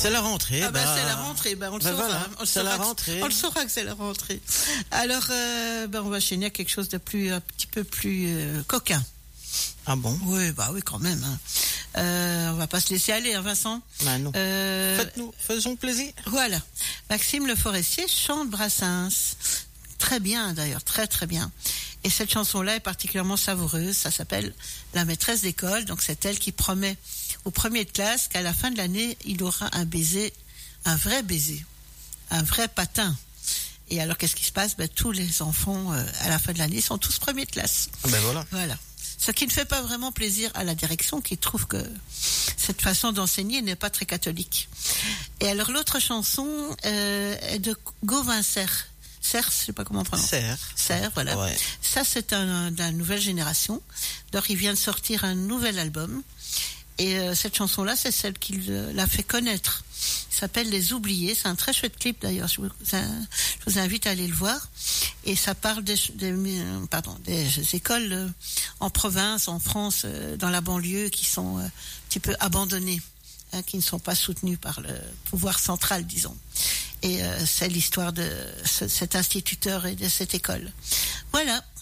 C'est la rentrée. C'est la rentrée. On le saura. Voilà, c'est la rentrée. On le saura que c'est la rentrée. Alors, on va enchaîner à quelque chose de un petit peu plus coquin. Ah bon? Oui, quand même. On va pas se laisser aller, hein, Vincent. Bah non. Faisons plaisir. Voilà. Maxime Le Forestier chante Brassens. Très bien, d'ailleurs, très très bien. Et cette chanson-là est particulièrement savoureuse. Ça s'appelle La maîtresse d'école. Donc c'est elle qui promet au premier de classe qu'à la fin de l'année, il aura un vrai baiser, un vrai patin. Et alors qu'est-ce qui se passe? Tous les enfants à la fin de l'année sont tous premiers de classe. Voilà. Ce qui ne fait pas vraiment plaisir à la direction qui trouve que cette façon d'enseigner n'est pas très catholique. Et alors l'autre chanson est de Gauvin Serre. Serre, je sais pas comment on prononce. Serre, voilà. Ouais. Ça, c'est de la nouvelle génération. Donc, il vient de sortir un nouvel album. Et cette chanson-là, c'est celle qui l'a fait connaître. Il s'appelle Les Oubliés. C'est un très chouette clip, d'ailleurs. Je vous invite à aller le voir. Et ça parle des écoles en province, en France, dans la banlieue, qui sont un petit peu abandonnées, qui ne sont pas soutenues par le pouvoir central, disons. Et c'est l'histoire de cet instituteur et de cette école. Voilà.